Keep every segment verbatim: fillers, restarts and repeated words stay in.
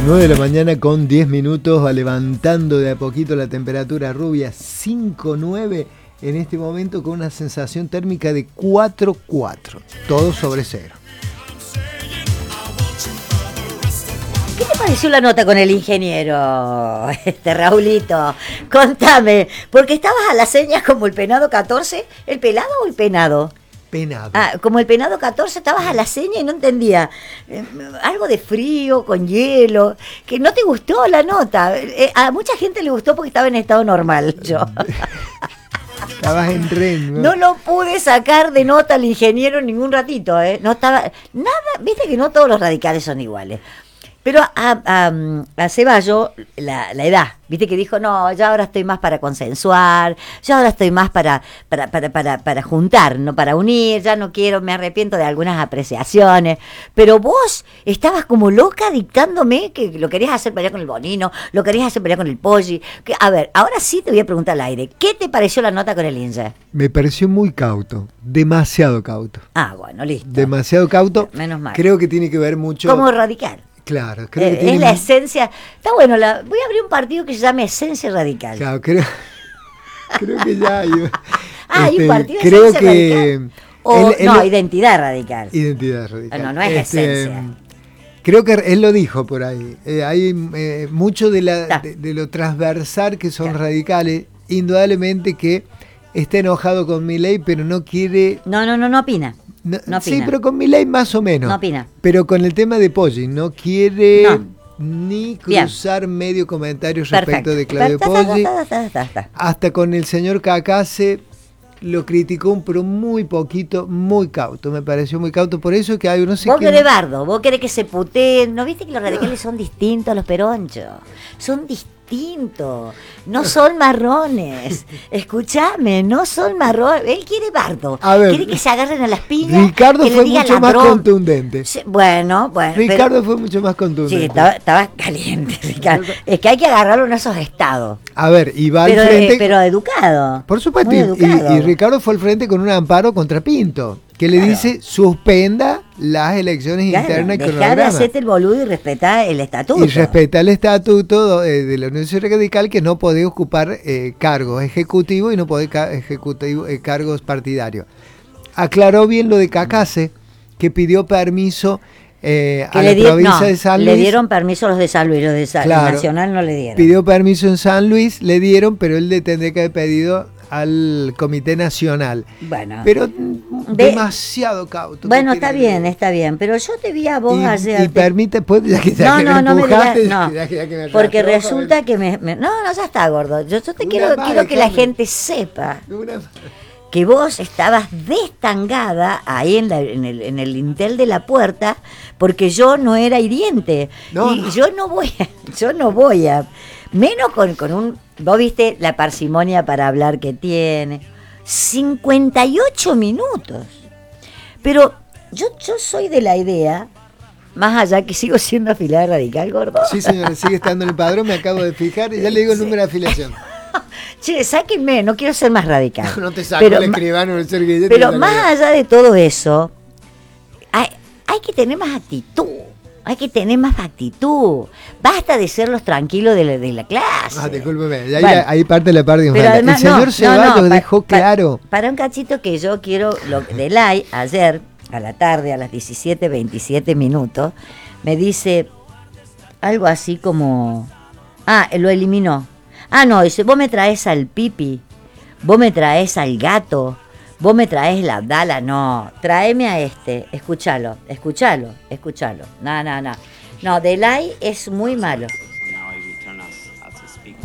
nueve de la mañana con diez minutos, va levantando de a poquito la temperatura rubia, cinco nueve en este momento, con una sensación térmica de cuatro cuatro, todo sobre cero. ¿Qué te pareció la nota con el ingeniero, este Raulito? Contame, porque estabas a las señas como el penado catorce, ¿el pelado o el penado? Penado. Ah, como el penado catorce, estabas a la seña y no entendía. Eh, algo de frío, con hielo, que no te gustó la nota. Eh, a mucha gente le gustó porque estaba en estado normal, yo. Estabas en ren, ¿no? No lo pude sacar de nota al ingeniero en ningún ratito, ¿eh? No estaba, nada, viste que no todos los radicales son iguales. Pero a, a, a Ceballos, la, la edad, viste que dijo, no, ya ahora estoy más para consensuar, ya ahora estoy más para, para, para, para, para juntar, no para unir, ya no quiero, me arrepiento de algunas apreciaciones. Pero vos estabas como loca dictándome que lo querías hacer pelear con el Bonino, lo querías hacer pelear con el Poggi. Que, a ver, ahora sí te voy a preguntar al aire, ¿qué te pareció la nota con el Inge? Me pareció muy cauto, demasiado cauto. Ah, bueno, listo. Demasiado cauto. Menos mal. Creo que tiene que ver mucho... Como radical. Claro, creo Eh, que tiene... es la esencia. Está bueno, la, voy a abrir un partido que se llame Esencia Radical. Claro, creo, creo que ya hay... Ah, hay este, un partido de creo Esencia que Radical. O, él- él no, lo- Identidad Radical. Identidad radical. No, no es esencia. Creo que él lo dijo por ahí. Eh, hay eh, mucho de, la, Ta. de, de lo transversal que son Ta. radicales, indudablemente que está enojado con Milei, pero no quiere... No, no, no, no opina. No, No sí, opina. pero con Milei más o menos. No opina. Pero con el tema de Poggi, no quiere No. ni Bien. cruzar medio comentario Perfecto. respecto de Claudio Ta, ta, ta, Poggi. ta, ta, ta, ta. Hasta con el señor Cacase lo criticó, pero muy poquito, muy cauto, me pareció muy cauto. Por eso que hay unos... Vos querés bardo, vos querés que se puteen. ¿No viste que los radicales son distintos a los peronchos? Son distintos. No son marrones. Escúchame, no son marrones. Él quiere bardo. A ver, quiere que se agarren a las piñas. Ricardo que le fue digan mucho más ladrón. contundente. Sí, bueno, bueno. Ricardo pero- fue mucho más contundente. Sí, estaba, estaba caliente, Ricardo. Es que hay que agarrarlo en esos estados. A ver, y va Pero, al frente... eh, pero educado. por supuesto, Muy y, educado. y- y Ricardo fue al frente con un amparo contra Pinto, que le Claro. dice suspenda las elecciones Claro, internas y dejá de cronograma. hacerte el boludo y respetá el estatuto. Y respeta el estatuto eh, de la Unión Radical, que no podía ocupar eh, cargos ejecutivos y no podía ca- ejecutivo, eh, cargos partidarios. Aclaró bien lo de Cacase, que pidió permiso eh, Que a le la di- provincia no, de San Luis. le dieron permiso a los de San Luis, los de Sa- Claro. Nacional no le dieron. Pidió permiso en San Luis, le dieron, pero él le tendría que haber pedido al Comité Nacional. Bueno, Pero mm, De- demasiado cauto. bueno, ¿qué está quiere? bien, está bien. Pero yo te vi a vos Y, ayer. y permite, pues, ya que, ya No, que no, me no me digas, empujaste, no, ya que- ya que me porque rastroja, resulta que me, me- no, no, ya está, gordo. Yo, yo te Una quiero, más, quiero que la déjame. gente sepa Una- que vos estabas destangada ahí en, la- en el, en el lintel de la puerta porque yo no era hiriente. No, y no. yo no voy a, yo no voy a, menos con, con un, vos viste la parsimonia para hablar que tiene, cincuenta y ocho minutos. Pero yo, yo soy de la idea, más allá que sigo siendo afiliada radical, gordo. Sí, señora, sigue estando en el padrón, me acabo de fijar y ya le digo el Sí. número de afiliación. Che, sáquenme, no quiero ser más radical. No te saco Pero el ma- escribano del servillete. Pero y la más verdad. allá de todo eso, hay, hay que tener más actitud. Hay que tener más actitud. Basta de ser los tranquilos de la, de la clase. Ah, discúlpeme, ahí, Bueno, ahí parte la parte de pero el además, señor no, no, Ceballos no, pa- dejó pa- claro. Para un cachito que yo quiero, lo de Lai, ayer, a la tarde, a las diecisiete veintisiete minutos, me dice algo así como... Ah, lo eliminó. Ah, no, dice, vos me traes al Pipi, vos me traes al gato, vos me traes la Abdala. No, tráeme a este, escúchalo, escúchalo, escúchalo. No, no, no. No, Delay es muy malo. Now I return as, as a speaker.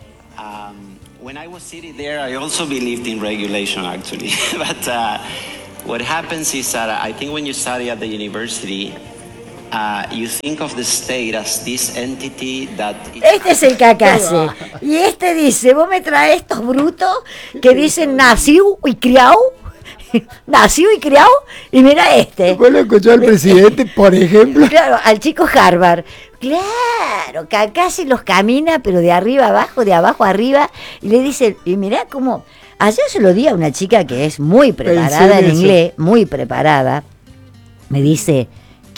Um, when I was sitting there, I also believed in regulation, actually. but uh, what happens is that I think when you study at the university, uh, you think of the state as this entity that... Este es el Cacase. Y este dice, vos me traes estos brutos que dicen nació y criado. Nació y criado. Y mira este. ¿Vos lo escuchó al presidente, por ejemplo? Claro, al chico Harvard. Claro, Cacase los camina, pero de arriba abajo, de abajo arriba. Y le dice, y mirá cómo... Ayer se lo di a una chica que es muy preparada Pensé en en eso. inglés, muy preparada. Me dice,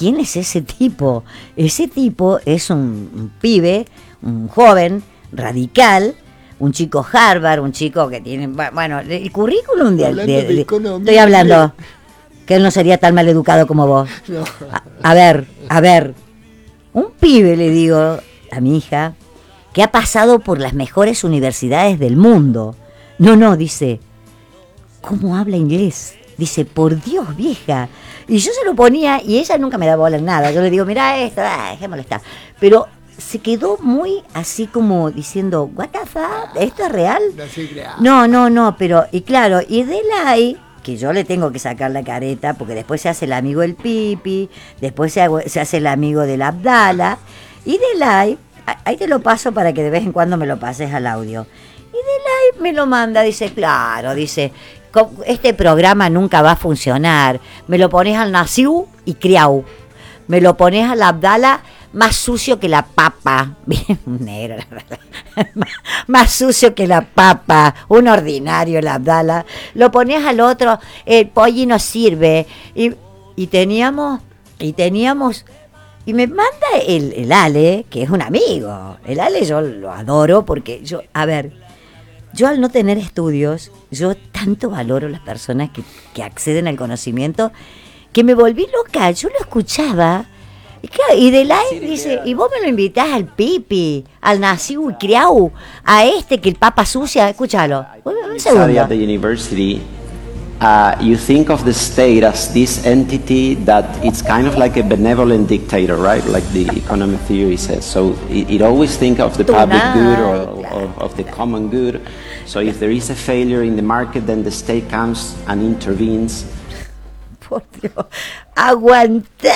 ¿quién es ese tipo? Ese tipo es un, un pibe, un joven, radical, un chico Harvard, un chico que tiene, bueno, el currículum de... de, de, de estoy hablando, que él no sería tan mal educado como vos. No. A, a ver, a ver, un pibe, le digo a mi hija, que ha pasado por las mejores universidades del mundo. No, no, dice, ¿cómo habla inglés? Dice, por Dios, vieja. Y yo se lo ponía y ella nunca me da bola en nada. Yo le digo, mirá esto, ah, dejémoslo estar. Pero se quedó muy así como diciendo, what the fuck, ¿esto es real? No, no, no, pero, y claro, y de ahí, que yo le tengo que sacar la careta, porque después se hace el amigo del Pipi, después se, hago, se hace el amigo del Abdala, y de ahí, ahí te lo paso para que de vez en cuando me lo pases al audio. Y de ahí me lo manda, dice, claro, dice, este programa nunca va a funcionar. Me lo pones al Nasiu y Criau. Me lo pones al Abdala más sucio que la papa. Bien negro, la verdad. Más sucio que la papa. Un ordinario el Abdala. Lo pones al otro, el pollo no sirve. Y, y teníamos, y teníamos... Y me manda el, el Ale, que es un amigo. El Ale yo lo adoro porque yo, a ver, yo al no tener estudios, yo tanto valoro las personas que, que acceden al conocimiento, que me volví loca. Yo lo escuchaba, y, claro, y de la sí, dice, y vos me lo invitás al Pipi, al Nasiu y Criau, a este que el papa sucia, escúchalo. Un segundo. At the university, uh, you think of the state as this entity that it's kind of like a benevolent dictator, right? Like the economic theory says. So it, it always think of the public good or, or of the common good. So if there is a failure in the market, then the state comes and intervenes. Por Dios, aguantá,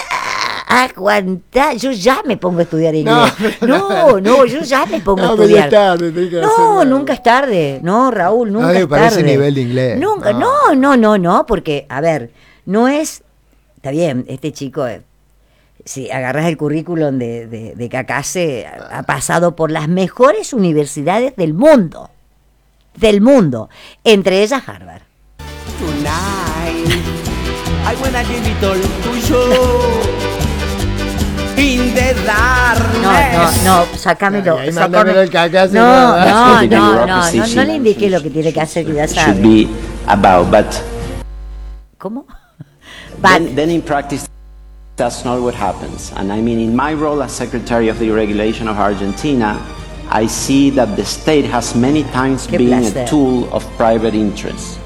aguantá. Yo ya me pongo a estudiar inglés. No, no, no yo ya me pongo no, a estudiar. Es tarde, que no, nunca es tarde. No, Raúl, nunca no, es para tarde. Ese nivel de inglés. Nunca, no. no, no, no, no, porque, a ver, no es, está bien, este chico, si agarras el currículum de, de, de Cacase, ha pasado por las mejores universidades del mundo, del mundo, entre ellas Harvard. Tonight. I wanna give it all to you in the darkness. No, no, no, sacámelo. Ay, sácamelo el Cacase. No, no, no, no, no, no, no le indiqué lo que tiene que hacer, que ya sabe. Should be about, but ¿Cómo? Then, then in practice, that's not what happens. And I mean, in my role as Secretary of the Regulation of Argentina, I see that the state has many times Qué been placer. a tool of private interests.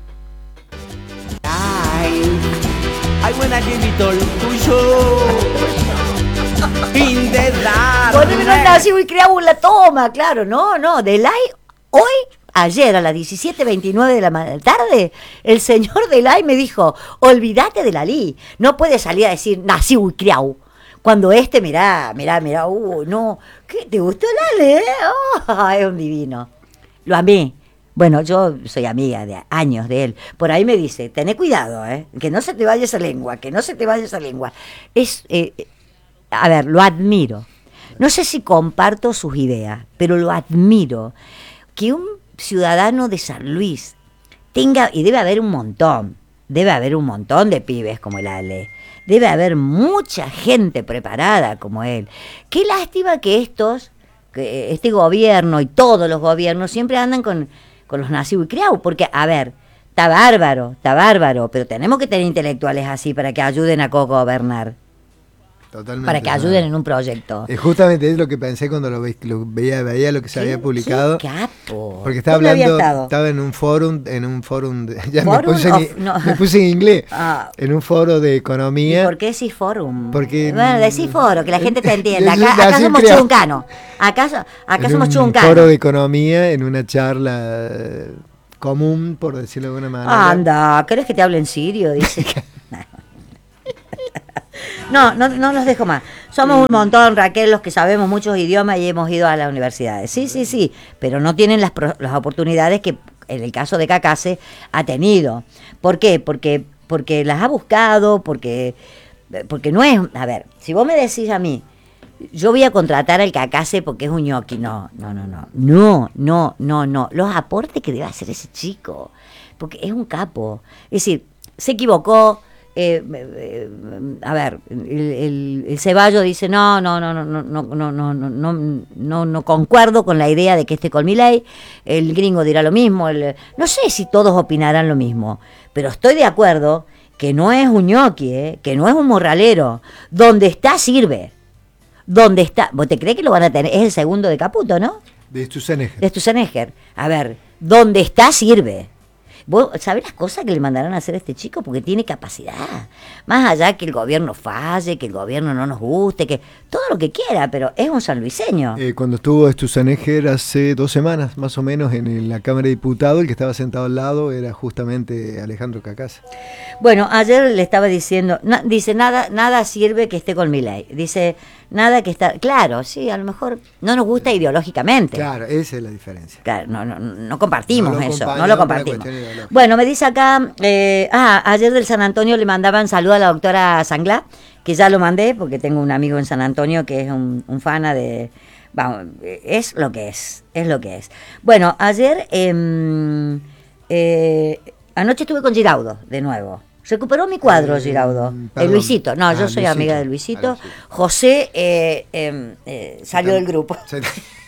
I wanna give it all to you in the darkness. Poneme el Nasiu y Criau la toma, claro, no, no, Delay, hoy, ayer a las diecisiete veintinueve de la tarde, el señor Delay me dijo, olvídate de la Li, no puedes salir a decir Nasiu y Criau. Cuando este, mirá, mirá, mirá, uh, no, ¿qué? ¿Te gustó el Ale? Eh? Oh, es un divino. Lo amé. Bueno, yo soy amiga de años de él. Por ahí me dice, tené cuidado, ¿eh? Que no se te vaya esa lengua, que no se te vaya esa lengua. Es, eh, a ver, lo admiro. No sé si comparto sus ideas, pero lo admiro. Que un ciudadano de San Luis tenga, y debe haber un montón, debe haber un montón de pibes como el Ale. Debe haber mucha gente preparada como él. Qué lástima que estos, que este gobierno y todos los gobiernos siempre andan con... con los Nasiu y Criau, porque, a ver, está bárbaro, está bárbaro, pero tenemos que tener intelectuales así para que ayuden a co-gobernar. Totalmente. Para que ayuden en un proyecto. Es justamente es lo que pensé cuando lo, ve, lo veía, veía lo que se había publicado. ¡Qué capo! Porque estaba hablando, estaba en un foro, en un foro, ya me puse, of, en, no. me puse en inglés, ah. en un foro de economía. ¿Y por qué sí forum? Porque bueno, decís foro, que la gente te entienda. Acá, acá somos chuncanos. Acá, acá somos chuncanos. En un foro de economía, en una charla común, por decirlo de alguna manera. Anda, ¿querés que te hable en sirio? Dice. No, no, no los dejo más. Somos un montón, Raquel, los que sabemos muchos idiomas y hemos ido a las universidades. Sí, sí, sí, pero no tienen las, las oportunidades que en el caso de Cacase ha tenido. ¿Por qué? Porque, porque las ha buscado, porque, porque no es... A ver, si vos me decís a mí, yo voy a contratar al Cacase porque es un ñoqui. No, no, no, no. No, no, no, no. Los aportes que debe hacer ese chico, porque es un capo. Es decir, se equivocó, eh, eh, a ver, el, el, el Ceballos dice, no, no, no, no, no, no, no, no, no, no, no concuerdo con la idea de que esté con Milei, el gringo dirá lo mismo, el, no sé si todos opinarán lo mismo, pero estoy de acuerdo que no es un ñoqui, ¿eh? Que no es un morralero, donde está sirve, donde está, ¿vos te crees que lo van a tener? Es el segundo de Caputo, ¿no? De Sturzenegger. De Sturzenegger, a ver, donde está sirve. ¿Vos sabés las cosas que le mandarán a hacer a este chico? Porque tiene capacidad. Más allá que el gobierno falle, que el gobierno no nos guste, que todo lo que quiera, pero es un sanluiseño. Eh, cuando estuvo Sturzenegger hace dos semanas, más o menos, en la Cámara de Diputados, el que estaba sentado al lado era justamente Alejandro Cacase. Bueno, ayer le estaba diciendo, na, dice, nada nada sirve que esté con Milei. Dice, nada que está... Claro, sí, a lo mejor no nos gusta ideológicamente. Claro, esa es la diferencia. Claro, no, no, no compartimos No lo eso, acompaña no lo una compartimos. cuestión ideológica. Bueno, me dice acá, eh, ah, ayer del San Antonio le mandaban saludo a la doctora Sanglá, que ya lo mandé, porque tengo un amigo en San Antonio que es un, un fana de... Vamos, es lo que es, es lo que es. Bueno, ayer, eh, eh, anoche estuve con Giraudo, de nuevo. Recuperó mi cuadro, Eh, Giraudo. perdón. El Luisito. No, Ah, yo soy Luisito. amiga de Luisito. Ah, Luisito. José eh, eh, eh, salió del grupo. Se-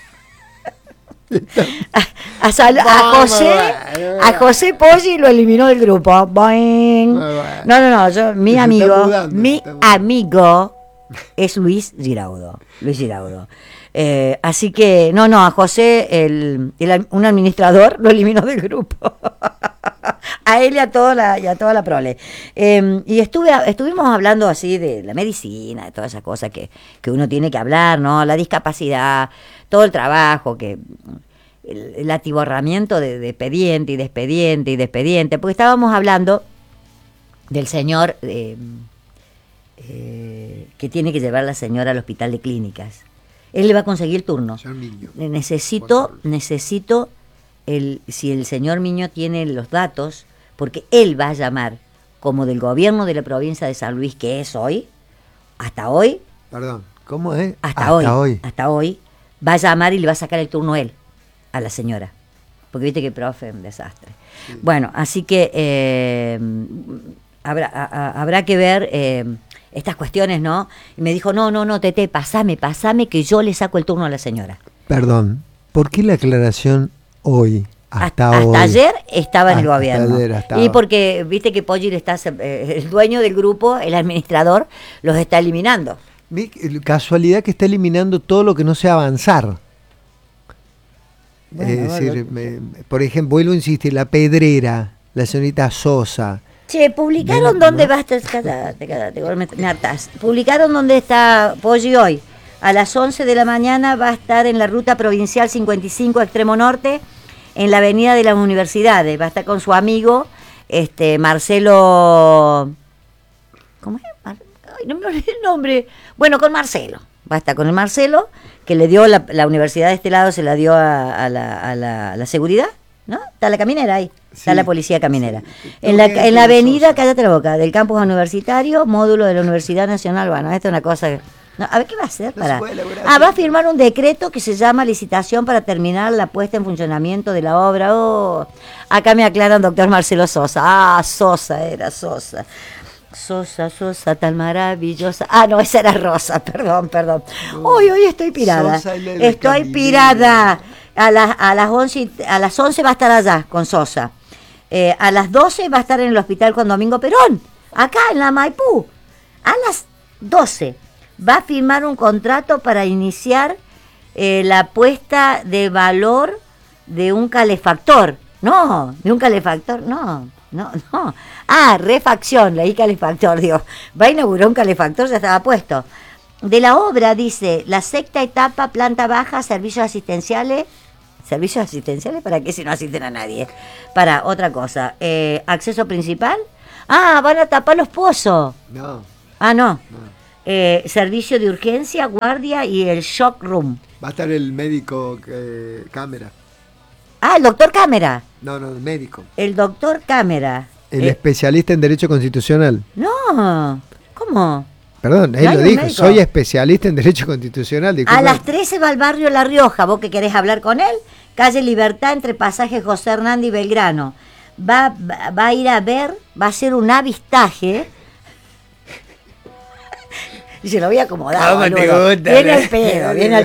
A, a, sal- a Vamos, José bueno. a José Poggi lo eliminó del grupo. Boing. Bueno. No, no, no, yo, mi Se está amigo, mudando, se mi está mudando. amigo es Luis Giraudo. Luis Giraudo. Eh, así que, no, no, a José, el, el- un administrador, lo eliminó del grupo. A él y a toda la, y a toda la prole. Eh, y estuve, estuvimos hablando así de la medicina, de todas esas cosas que, que uno tiene que hablar, ¿no? La discapacidad, todo el trabajo, que el, el atiborramiento de, de expediente y de expediente y de expediente, porque estábamos hablando del señor eh, eh, que tiene que llevar a la señora al hospital de clínicas. Él le va a conseguir el turno. Señor Miño. Necesito, necesito, el, si el señor Miño tiene los datos, porque él va a llamar, como del gobierno de la provincia de San Luis, que es hoy, hasta hoy, Perdón, ¿cómo es? hasta, hoy, hasta hoy, va a llamar y le va a sacar el turno él, a la señora. Porque viste que el profe es un desastre. Sí. Bueno, así que eh, habrá, a- a- habrá que ver eh, estas cuestiones, ¿no? Y me dijo, no, no, no, Tete, pasame, pasame, que yo le saco el turno a la señora. Perdón, ¿por qué la aclaración hoy? Hasta, hasta hoy. ayer estaba en el Hasta gobierno. ayer estaba. Y porque viste que Poggi le está, eh, el dueño del grupo, el administrador, los está eliminando. Mi- Casualidad que está eliminando todo lo que no sea avanzar. Bueno, es bueno, decir, me- por ejemplo, vuelvo a insistir, la Pedrera, la señorita Sosa. Che, publicaron Ven, dónde ¿no? va a estar. Cállate, cállate, me, me hartás. Publicaron dónde está Poggi hoy. A las once de la mañana va a estar en la ruta provincial cincuenta y cinco Extremo Norte, en la avenida de las Universidades. Va a estar con su amigo, este Marcelo. ¿Cómo es? Mar- Ay, no me olvidé el nombre. Bueno, con Marcelo. Va a estar con el Marcelo, que le dio la, la universidad de este lado, se la dio a, a la, a, la, a la seguridad, ¿no? Está la caminera ahí, está Sí, la policía caminera. sí. En la, Todo en la bien, avenida, Sosa. cállate la boca, del campus universitario, módulo de la Universidad Nacional. Bueno, esto es una cosa... que- no, a ver, ¿qué va a hacer? No Para... se puede elaborar Ah, va a así. firmar un decreto que se llama licitación para terminar la puesta en funcionamiento de la obra. Oh, acá me aclaran, doctor Marcelo Sosa. Ah, Sosa, era Sosa. Sosa, Sosa, tan maravillosa. Ah, no, esa era Rosa, perdón, perdón. Hoy, hoy estoy pirada. Sosa es la de la Estoy caminera. pirada. A las, a las once, y- a las once va a estar allá con Sosa. Eh, a las doce va a estar en el hospital con Domingo Perón, acá en la Maipú. A las doce va a firmar un contrato para iniciar eh, la puesta de valor de un calefactor. No, de un calefactor, no, no, no. Ah, refacción, leí calefactor, digo, va a inaugurar un calefactor, ya estaba puesto. De la obra dice, la sexta etapa, planta baja, servicios asistenciales. ¿Servicios asistenciales? ¿Para qué si no asisten a nadie? Para otra cosa. Eh, ¿acceso principal? Ah, van a tapar los pozos. No, Ah, no. no. Eh, servicio de urgencia, guardia y el shock room. Va a estar el médico eh, cámara. Ah, el doctor Cámara. No, no, el médico. El doctor Cámara. El Eh, especialista en Derecho Constitucional. no, ¿cómo? Perdón, él ¿No hay lo un dijo, médico? soy especialista en Derecho Constitucional. A disculpa. las trece va al barrio La Rioja, vos que querés hablar con él, calle Libertad entre pasaje José Hernández y Belgrano. Va, va, va a ir a ver, va a hacer un avistaje Y se lo voy a acomodar. ¿Cómo te boludo. gusta, Viene no? al pedo, viene al